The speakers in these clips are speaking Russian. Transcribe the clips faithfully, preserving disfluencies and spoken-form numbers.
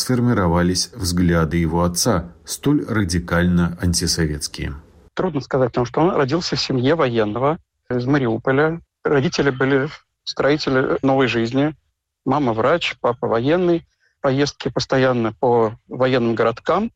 сформировались взгляды его отца, столь радикально антисоветские. Трудно сказать, потому что он родился в семье военного из Мариуполя. Родители были строители новой жизни. Мама врач, папа военный. Поездки постоянно по военным городкам.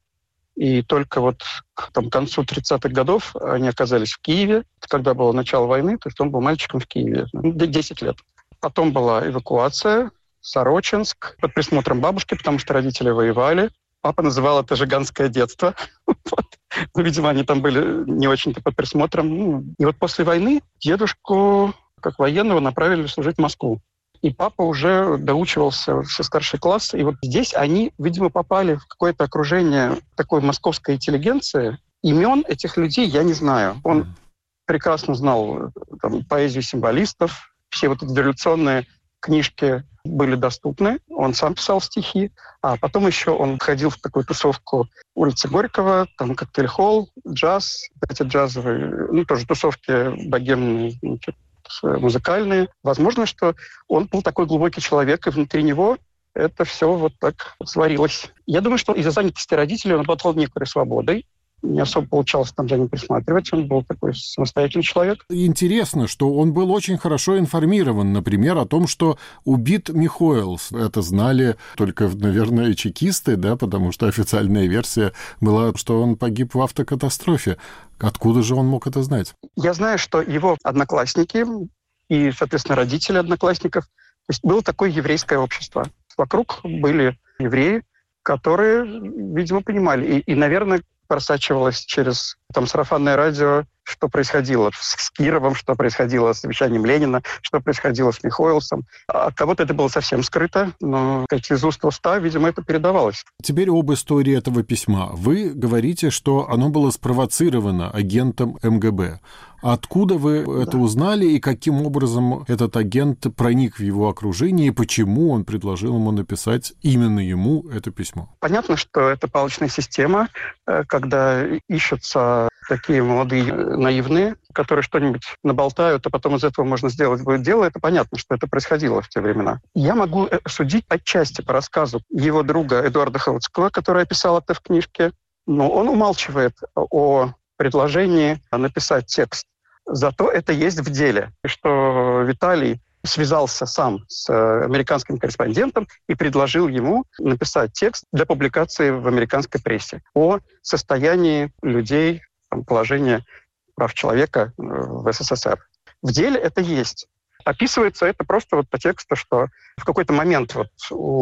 И только вот к там, концу тридцатых годов они оказались в Киеве. Когда было начало войны, то есть он был мальчиком в Киеве. десять лет. Потом была эвакуация, Сорочинск, под присмотром бабушки, потому что родители воевали. Папа называл это «жиганское детство». Вот. Ну, видимо, они там были не очень-то под присмотром. И вот после войны дедушку, как военного, направили служить в Москву. И папа уже доучивался все старший класс. И вот здесь они, видимо, попали в какое-то окружение такой московской интеллигенции. Имен этих людей я не знаю. Он прекрасно знал там, поэзию символистов. Все вот эти революционные книжки были доступны. Он сам писал стихи. А потом еще он ходил в такую тусовку улицы Горького, там коктейль-холл, джаз, эти джазовые, ну, тоже тусовки богемные, музыкальные. Возможно, что он был такой глубокий человек, и внутри него это все вот так сварилось. Я думаю, что из-за занятости родителей он обладал некоторой свободой. Не особо получалось там за ним присматривать. Он был такой самостоятельный человек. Интересно, что он был очень хорошо информирован, например, о том, что убит Михоэлс. Это знали только, наверное, чекисты, да, потому что официальная версия была, что он погиб в автокатастрофе. Откуда же он мог это знать? Я знаю, что его одноклассники и, соответственно, родители одноклассников, то есть было такое еврейское общество. Вокруг были евреи, которые, видимо, понимали. И, и наверное, просачивалось через там, сарафанное радио, что происходило с Кировым, что происходило с вещанием Ленина, что происходило с Михоэлсом. А от кого-то это было совсем скрыто, но как из уст в уста, видимо, это передавалось. Теперь об истории этого письма. Вы говорите, что оно было спровоцировано агентом эм гэ бэ. Откуда вы да. это узнали и каким образом этот агент проник в его окружение и почему он предложил ему написать именно ему это письмо? Понятно, что это палочная система, когда ищутся такие молодые наивные, которые что-нибудь наболтают, а потом из этого можно сделать будет дело. Это понятно, что это происходило в те времена. Я могу судить отчасти по рассказу его друга Эдуарда Хруцкого, который описал это в книжке, но он умалчивает о предложении написать текст. Зато это есть в деле, что Виталий связался сам с американским корреспондентом и предложил ему написать текст для публикации в американской прессе о состоянии людей, положении прав человека в эс эс эс эр. В деле это есть. Описывается это просто вот по тексту, что в какой-то момент вот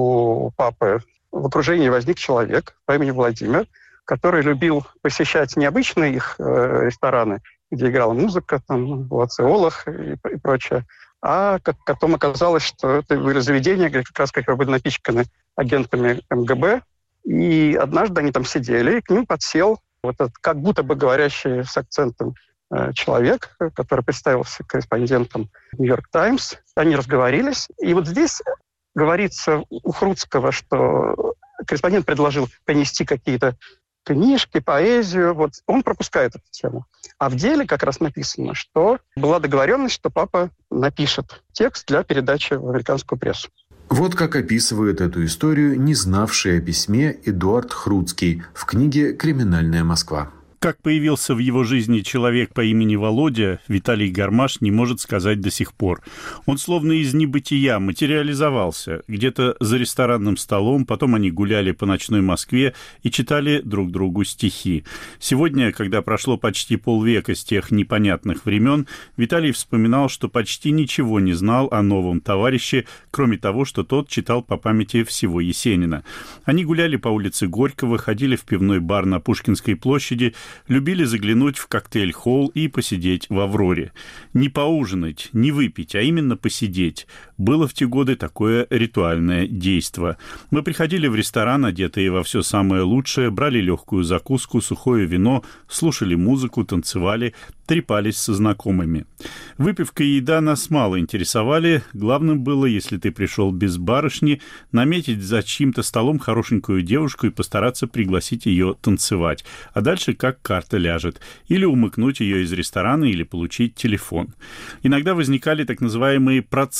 у папы в окружении возник человек по имени Владимир, который любил посещать необычные их э, рестораны, где играла музыка, там, лациолах и, и прочее, а как потом оказалось, что это были заведения, где как раз как были напичканы агентами эм гэ бэ, и однажды они там сидели, и к ним подсел вот этот как будто бы говорящий с акцентом э, человек, который представился корреспондентом «Нью-Йорк Таймс». Они разговорились, и вот здесь говорится у Хруцкого, что корреспондент предложил принести какие-то книжки, поэзию, вот он пропускает эту тему. А в деле как раз написано, что была договоренность, что папа напишет текст для передачи в американскую прессу. Вот как описывает эту историю не знавший о письме Эдуард Хруцкий в книге «Криминальная Москва». Как появился в его жизни человек по имени Володя, Виталий Гармаш не может сказать до сих пор. Он словно из небытия материализовался. Где-то за ресторанным столом, потом они гуляли по ночной Москве и читали друг другу стихи. Сегодня, когда прошло почти полвека с тех непонятных времен, Виталий вспоминал, что почти ничего не знал о новом товарище, кроме того, что тот читал по памяти всего Есенина. Они гуляли по улице Горького, ходили в пивной бар на Пушкинской площади, любили заглянуть в коктейль-холл и посидеть в «Авроре». Не поужинать, не выпить, а именно посидеть. Было в те годы такое ритуальное действо. Мы приходили в ресторан, одетые во все самое лучшее, брали легкую закуску, сухое вино, слушали музыку, танцевали, трепались со знакомыми. Выпивка и еда нас мало интересовали. Главным было, если ты пришел без барышни, наметить за чьим-то столом хорошенькую девушку и постараться пригласить ее танцевать. А дальше как карта ляжет. Или умыкнуть ее из ресторана, или получить телефон. Иногда возникали так называемые процессы,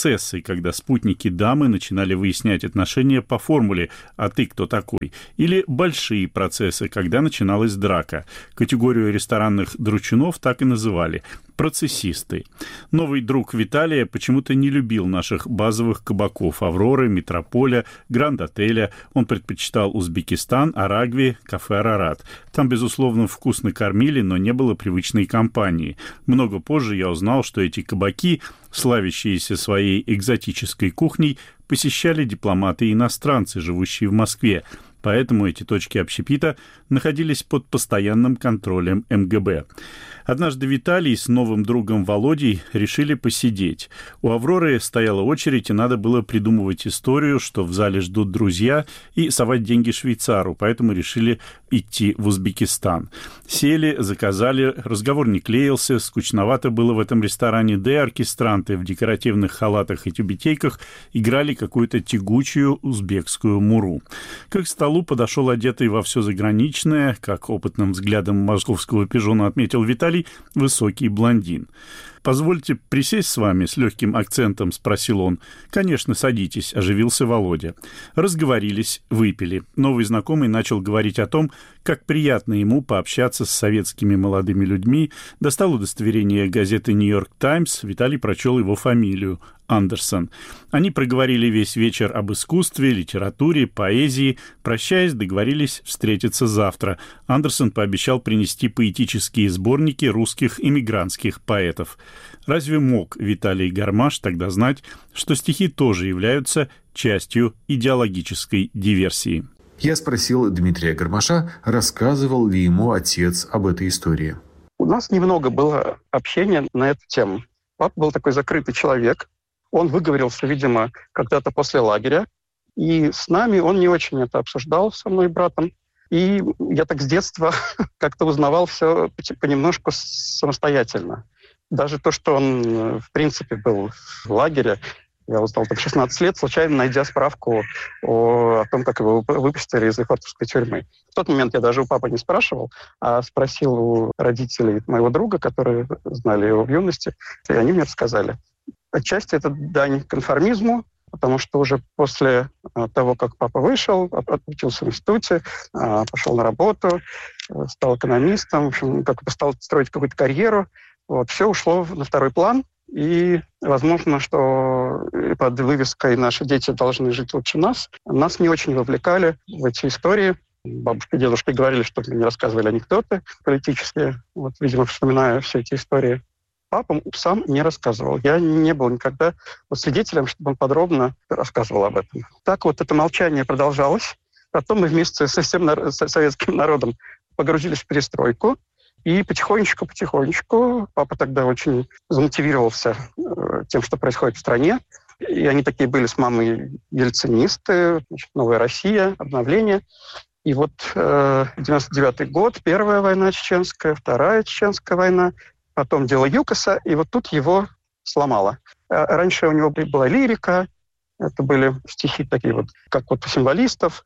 когда спутники дамы начинали выяснять отношения по формуле «а ты кто такой?», или большие процессы, когда начиналась драка. Категорию ресторанных дручунов так и называли – процессисты. Новый друг Виталия почему-то не любил наших базовых кабаков «Авроры», «Метрополя», «Гранд-отеля». Он предпочитал Узбекистан, Арагви, кафе «Арарат». Там, безусловно, вкусно кормили, но не было привычной компании. Много позже я узнал, что эти кабаки, славящиеся своей экзотической кухней, посещали дипломаты и иностранцы, живущие в Москве. Поэтому эти точки общепита находились под постоянным контролем эм гэ бэ. Однажды Виталий с новым другом Володей решили посидеть. У «Авроры» стояла очередь, и надо было придумывать историю, что в зале ждут друзья, и совать деньги швейцару, поэтому решили идти в Узбекистан. Сели, заказали, разговор не клеился, скучновато было в этом ресторане, да и оркестранты в декоративных халатах и тюбетейках играли какую-то тягучую узбекскую муру. К столу подошел одетый во все заграничное, как опытным взглядом московского пижона отметил Виталий, высокий блондин. «Позвольте присесть с вами?» — с легким акцентом спросил он. «Конечно, садитесь», — оживился Володя. Разговорились, выпили. Новый знакомый начал говорить о том, как приятно ему пообщаться с советскими молодыми людьми. Достал удостоверение газеты «Нью-Йорк Таймс». Виталий прочел его фамилию — Андерсон. Они проговорили весь вечер об искусстве, литературе, поэзии. Прощаясь, договорились встретиться завтра. Андерсон пообещал принести поэтические сборники русских эмигрантских поэтов. Разве мог Виталий Гармаш тогда знать, что стихи тоже являются частью идеологической диверсии? Я спросил Дмитрия Гармаша, рассказывал ли ему отец об этой истории. У нас немного было общения на эту тему. Папа был такой закрытый человек. Он выговорился, видимо, когда-то после лагеря. И с нами он не очень это обсуждал, со мной и братом. И я так с детства как-то узнавал все понемножку самостоятельно. Даже то, что он, в принципе, был в лагере, я узнал там шестнадцать лет, случайно найдя справку о, о том, как его выпустили из Лефортовской тюрьмы. В тот момент я даже у папы не спрашивал, а спросил у родителей моего друга, которые знали его в юности, и они мне рассказали. Отчасти это дань конформизму, потому что уже после того, как папа вышел, отучился в институте, пошел на работу, стал экономистом, в общем, как-то стал строить какую-то карьеру, вот, все ушло на второй план. И возможно, что под вывеской «Наши дети должны жить лучше нас» нас не очень вовлекали в эти истории. Бабушка и дедушка говорили, что мне рассказывали анекдоты политические. Вот, видимо, вспоминаю все эти истории. Папа сам не рассказывал. Я не был никогда свидетелем, чтобы он подробно рассказывал об этом. Так вот это молчание продолжалось. Потом мы вместе со всем нар- со советским народом погрузились в перестройку. И потихонечку-потихонечку папа тогда очень замотивировался э, тем, что происходит в стране. И они такие были с мамой ельцинисты, значит, «Новая Россия», обновление. И вот э, девяносто девятый год, первая война чеченская, вторая чеченская война, потом дело ЮКОСа, и вот тут его сломало. Э, раньше у него была лирика, это были стихи такие вот, как вот у символистов,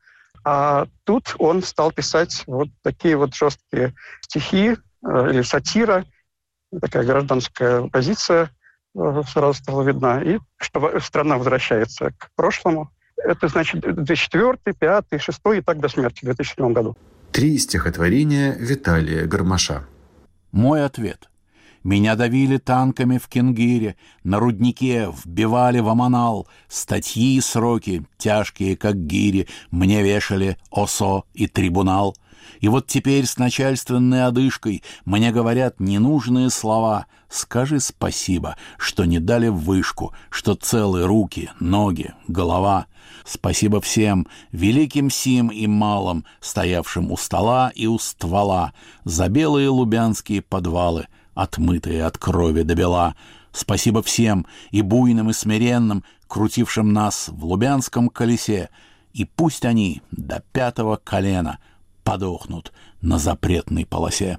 а тут он стал писать вот такие вот жесткие стихи, или сатира, такая гражданская позиция сразу стала видна, и что страна возвращается к прошлому. Это, значит, две тысячи четвёртый, две тысячи пятый, две тысячи шестой и так до смерти в две тысячи седьмом году. Три стихотворения Виталия Гармаша. Мой ответ. Меня давили танками в Кингире, на руднике вбивали в Аманал, статьи и сроки, тяжкие, как гири, мне вешали ОСО и трибунал. И вот теперь с начальственной одышкой мне говорят ненужные слова. Скажи спасибо, что не дали вышку, что целы руки, ноги, голова. Спасибо всем, великим сим и малым, стоявшим у стола и у ствола, за белые лубянские подвалы, отмытые от крови до бела. Спасибо всем, и буйным, и смиренным, крутившим нас в лубянском колесе. И пусть они до пятого колена подохнут на запретной полосе.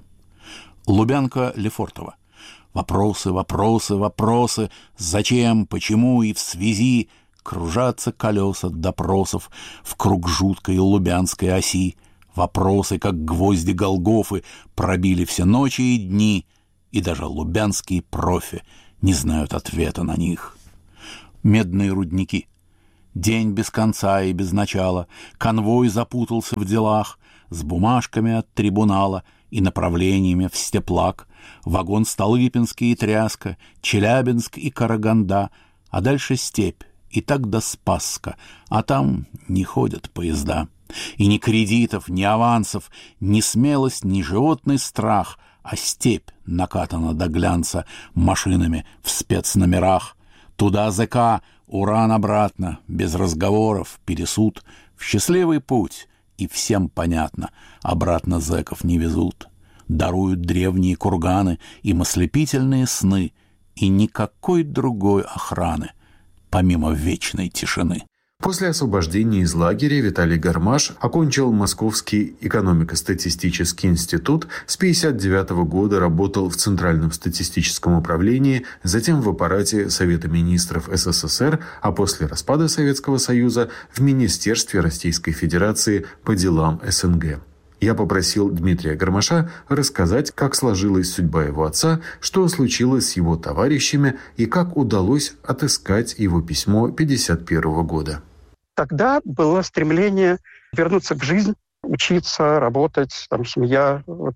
Лубянка Лефортово. Вопросы, вопросы, вопросы. Зачем, почему и в связи кружатся колеса допросов в круг жуткой лубянской оси. Вопросы, как гвозди Голгофы, пробили все ночи и дни, и даже лубянские профи не знают ответа на них. медные рудники. День без конца и без начала, конвой запутался в делах, с бумажками от трибунала и направлениями в Степлак, вагон Столыпинский и Тряска, Челябинск и Караганда, а дальше степь, и так до Спасска, а там не ходят поезда. И ни кредитов, ни авансов, ни смелость, ни животный страх, а степь накатана до глянца машинами в спецномерах. Туда ЗК, уран-обратно, без разговоров, пересуд, в счастливый путь, и всем понятно, обратно зэков не везут. Даруют древние курганы им ослепительные сны, и никакой другой охраны, помимо вечной тишины. После освобождения из лагеря Виталий Гармаш окончил Московский экономико-статистический институт, с пятьдесят девятого года работал в Центральном статистическом управлении, затем в аппарате Совета министров СССР, а после распада Советского Союза в Министерстве Российской Федерации по делам СНГ. Я попросил Дмитрия Гармаша рассказать, как сложилась судьба его отца, что случилось с его товарищами и как удалось отыскать его письмо пятьдесят первого года. Тогда было стремление вернуться к жизни, учиться, работать, там, семья. Вот.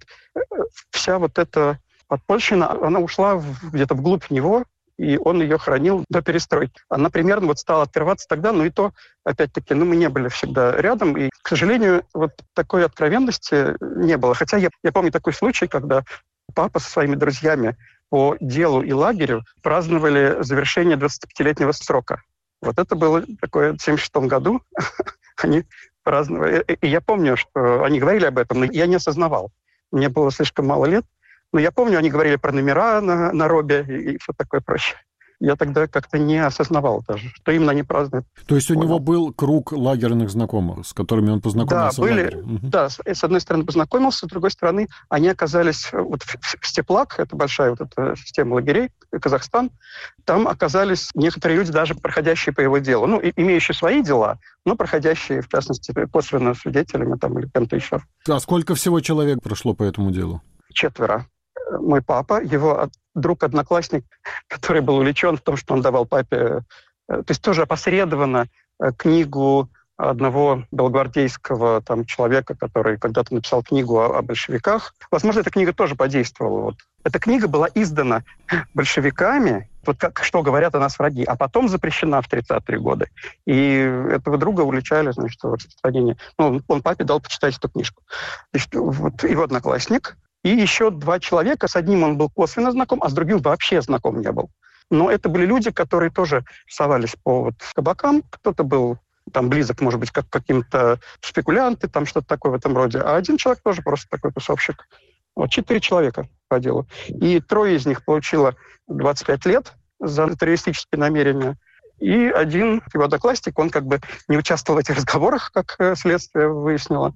Вся вот эта подпольщина, она ушла в, где-то вглубь него, и он ее хранил до перестройки. Она примерно вот стала открываться тогда, но и то, опять-таки, ну, мы не были всегда рядом, и, к сожалению, вот такой откровенности не было. Хотя я, я помню такой случай, когда папа со своими друзьями по делу и лагерю праздновали завершение двадцатипятилетнего срока. Вот это было такое в семьдесят шестом году. Они праздновали. И я помню, что они говорили об этом, но я не осознавал. Мне было слишком мало лет. Но я помню, они говорили про номера на, на робе и, и все такое прочее. Я тогда как-то не осознавал даже, что именно они празднуют. То есть у него был круг лагерных знакомых, с которыми он познакомился да, были, в лагере? Угу. Да, с, с одной стороны познакомился, с другой стороны они оказались вот в, в Степлак, это большая вот эта система лагерей, Казахстан, там оказались некоторые люди, даже проходящие по его делу, ну, и, имеющие свои дела, но проходящие, в частности, косвенно свидетелями там или кем-то еще. А сколько всего человек прошло по этому делу? Четверо. Мой папа, его друг-одноклассник, который был увлечен в том, что он давал папе, то есть тоже опосредованно книгу одного белогвардейского там, человека, который когда-то написал книгу о, о большевиках. Возможно, эта книга тоже подействовала. Вот. Эта книга была издана большевиками, вот как, что говорят о нас враги, а потом запрещена в тридцатые годы. И этого друга увлечали, значит, в распространении. Ну, он папе дал почитать эту книжку. Значит, вот его одноклассник. И еще два человека, с одним он был косвенно знаком, а с другим вообще знаком не был. Но это были люди, которые тоже совались по вот кабакам. Кто-то был там близок, может быть, как к каким-то спекулянты, там что-то такое в этом роде. А один человек тоже просто такой тусовщик. Вот четыре человека по делу. И трое из них получило двадцать пять лет за террористические намерения. И один, его одноклассник, он как бы не участвовал в этих разговорах, как следствие выяснило,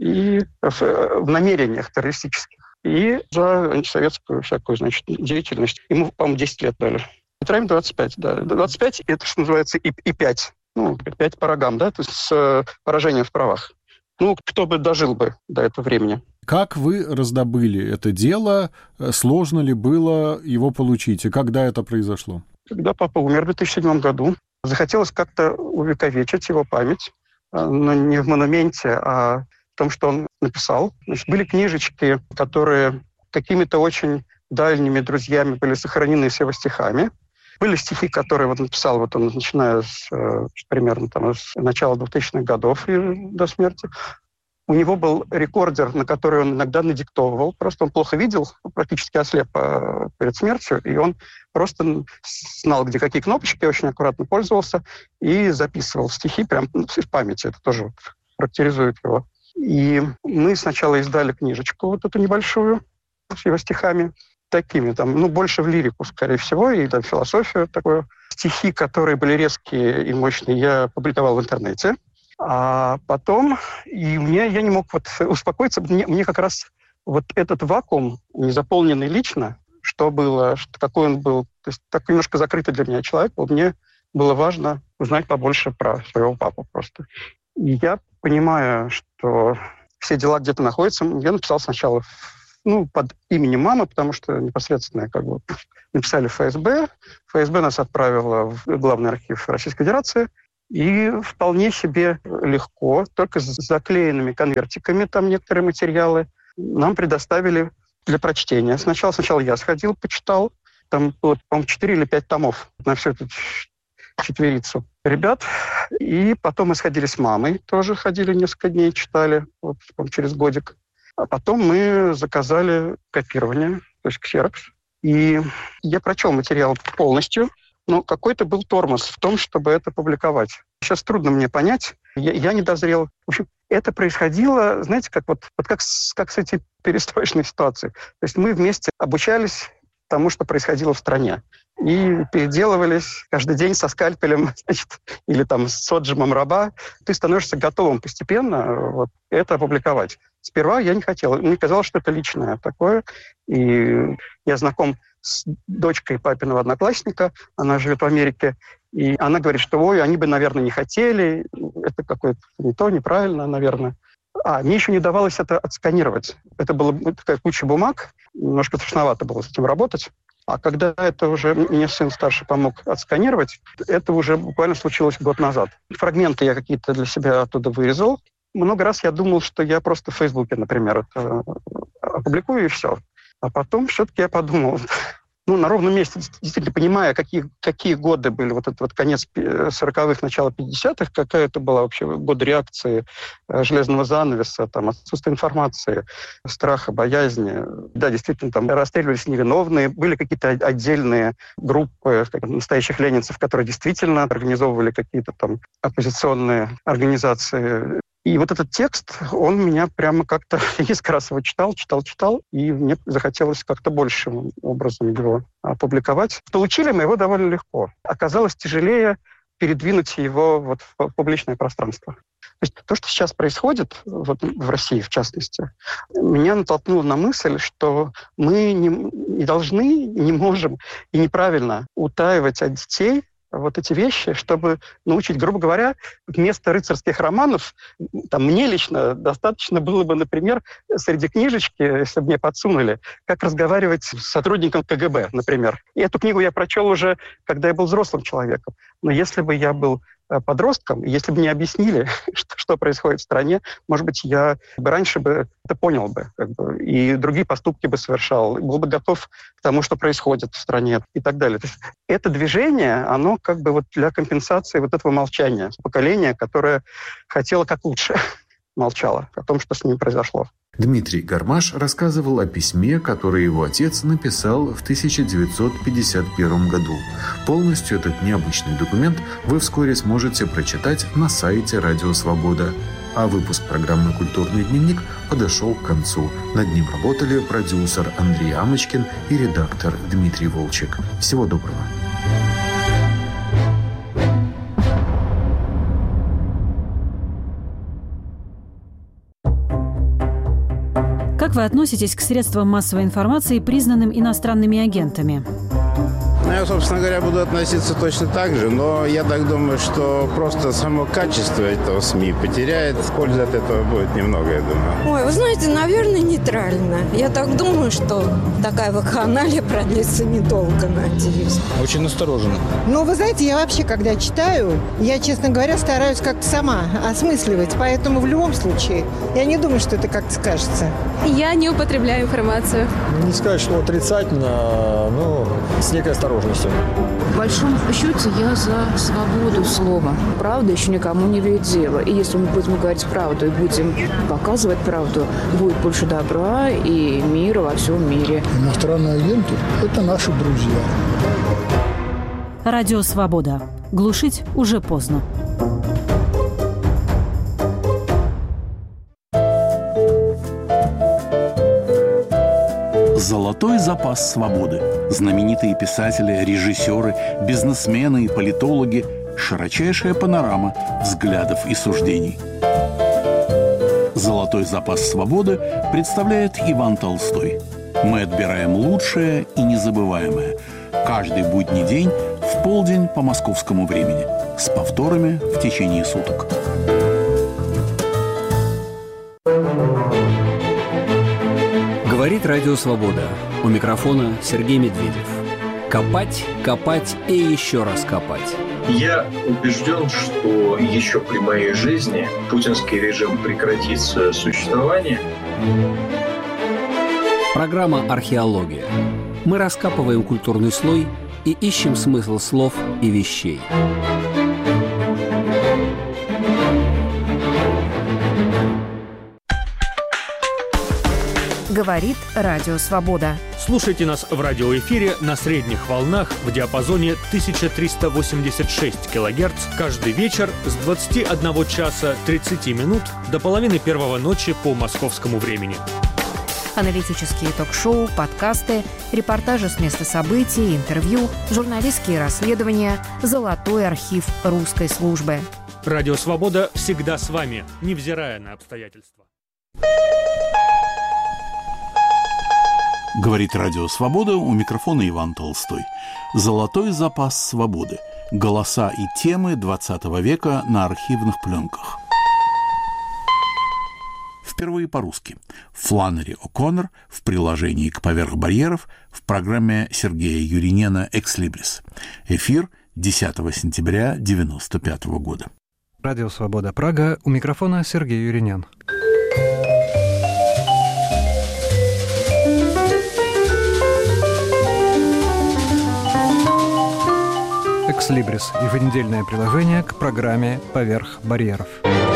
и в, в намерениях террористических. И за антисоветскую всякую, значит, деятельность. Ему, по-моему, десять лет дали. Троим двадцать пять, да. двадцать пять, это, что называется, и, и пять. Ну, пять по рогам, да, то есть с поражением в правах. Ну, кто бы дожил бы до этого времени. Как вы раздобыли это дело? Сложно ли было его получить? И когда это произошло? Когда папа умер в две тысячи седьмом году, захотелось как-то увековечить его память, но не в монументе, а в том, что он написал. Значит, были книжечки, которые какими-то очень дальними друзьями были сохранены с его стихами. Были стихи, которые вот написал вот он, начиная с примерно там, с начала двухтысячных годов и до смерти. У него был рекордер, на который он иногда надиктовывал. Просто он плохо видел, практически ослеп перед смертью, и он просто знал, где какие кнопочки, очень аккуратно пользовался и записывал стихи прямо из памяти. Это тоже вот характеризует его. И мы сначала издали книжечку вот эту небольшую с его стихами, такими, там, ну, больше в лирику, скорее всего, и там философию такую. Стихи, которые были резкие и мощные, я публиковал в интернете. А потом, и мне, я не мог вот успокоиться, мне, мне как раз вот этот вакуум, не заполненный лично, что было, что, какой он был, то есть такой немножко закрытый для меня человек, вот мне было важно узнать побольше про своего папу просто. И я, понимая, что все дела где-то находятся, я написал сначала ну, под именем мамы, потому что непосредственно как бы написали эф эс бэ. эф эс бэ нас отправило в Главный архив Российской Федерации. И вполне себе легко, только с заклеенными конвертиками, там некоторые материалы, нам предоставили для прочтения. Сначала, сначала я сходил, почитал. Там было, по-моему, четыре или пять томов на всю эту четверицу ребят. И потом мы сходили с мамой, тоже ходили несколько дней, читали, вот, через годик. А потом мы заказали копирование, то есть ксерокс. И я прочел материал полностью, но какой-то был тормоз в том, чтобы это публиковать. Сейчас трудно мне понять, я, я не дозрел. В общем, это происходило, знаете, как, вот, вот как, с, как с этой перестроечной ситуацией. То есть мы вместе обучались тому, что происходило в стране. И переделывались каждый день со скальпелем, значит, или там с отжимом раба. Ты становишься готовым постепенно вот, это опубликовать. Сперва я не хотел. Мне казалось, что это личное такое. И я знаком с дочкой папиного одноклассника. Она живет в Америке. И она говорит, что, ой, они бы, наверное, не хотели. Это какое-то не то, неправильно, наверное. А, мне еще не давалось это отсканировать. Это была такая куча бумаг. Немножко страшновато было с этим работать. А когда это уже мне сын старший помог отсканировать, это уже буквально случилось год назад. Фрагменты я какие-то для себя оттуда вырезал. Много раз я думал, что я просто в Фейсбуке, например, это опубликую и все. А потом все-таки я подумал, ну, на ровном месте, действительно понимая, какие, какие годы были, вот этот вот конец сороковых, начало пятидесятых, какая это была вообще год реакции железного занавеса, там, отсутствие информации, страха, боязни. Да, действительно, там расстреливались невиновные, были какие-то отдельные группы настоящих ленинцев, которые действительно организовывали какие-то там оппозиционные организации. И вот этот текст, он меня прямо как-то... Я несколько раз его читал, читал, читал, и мне захотелось как-то большим образом его опубликовать. Получили мы его довольно легко. Оказалось тяжелее передвинуть его вот в публичное пространство. То есть то, что сейчас происходит вот в России, в частности, меня натолкнуло на мысль, что мы не, не должны, не можем и неправильно утаивать от детей вот эти вещи, чтобы научить, грубо говоря, вместо рыцарских романов, там, мне лично достаточно было бы, например, среди книжечки, если бы мне подсунули, как разговаривать с сотрудником ка гэ бэ, например. И эту книгу я прочел уже, когда я был взрослым человеком. Но если бы я был подростком, если бы не объяснили, что, что происходит в стране, может быть, я бы раньше бы это понял бы, как бы, и другие поступки бы совершал, был бы готов к тому, что происходит в стране и так далее. То есть это движение, оно как бы вот для компенсации вот этого молчания поколения, которое хотело как лучше, молчало о том, что с ним произошло. Дмитрий Гармаш рассказывал о письме, которое его отец написал в тысяча девятьсот пятьдесят первом году. Полностью этот необычный документ вы вскоре сможете прочитать на сайте «Радио Свобода». А выпуск программы «Культурный дневник» подошел к концу. Над ним работали продюсер Андрей Амочкин и редактор Дмитрий Волчек. Всего доброго. Как вы относитесь к средствам массовой информации, признанным иностранными агентами? Ну, я, собственно говоря, буду относиться точно так же, но я так думаю, что просто само качество этого СМИ потеряет. Пользы от этого будет немного, я думаю. Ой, вы знаете, наверное, нейтрально. Я так думаю, что такая вакханалия продлится недолго, надеюсь. Очень настороженно. Ну, вы знаете, я вообще, когда читаю, я, честно говоря, стараюсь как-то сама осмысливать, поэтому в любом случае я не думаю, что это как-то скажется. Я не употребляю информацию. Не сказать, что отрицательно, но с некой осторожностью. В большом счете я за свободу слова. Правда еще никому не вредит дело. И если мы будем говорить правду и будем показывать правду, будет больше добра и мира во всем мире. Иностранные агенты – это наши друзья. Радио «Свобода». Глушить уже поздно. Золотой запас свободы. Знаменитые писатели, режиссеры, бизнесмены и политологи. Широчайшая панорама взглядов и суждений. Золотой запас свободы представляет Иван Толстой. Мы отбираем лучшее и незабываемое. Каждый будний день в полдень по московскому времени. С повторами в течение суток. Говорит Радио Свобода. У микрофона Сергей Медведев. Копать, копать и еще раз копать. Я убежден, что еще при моей жизни путинский режим прекратит свое существование. Программа «Археология». Мы раскапываем культурный слой и ищем смысл слов и вещей. Говорит Радио Свобода. Слушайте нас в радиоэфире на средних волнах в диапазоне тысяча триста восемьдесят шесть килогерц каждый вечер с двадцати одного часа тридцати минут до половины первого ночи по московскому времени. Аналитические ток-шоу, подкасты, репортажи с места событий, интервью, журналистские расследования, золотой архив русской службы. Радио «Свобода» всегда с вами, невзирая на обстоятельства. Говорит Радио Свобода, у микрофона Иван Толстой. Золотой запас свободы. Голоса и темы двадцатого века на архивных пленках. Впервые по-русски. Фланнери О'Коннор в приложении к «Поверх барьеров» в программе Сергея Юринена «Экслибрис». Эфир десятого сентября девяносто пятого года. Радио «Свобода», Прага. У микрофона Сергей Юринен. «Экслибрис» — еженедельное приложение к программе «Поверх барьеров».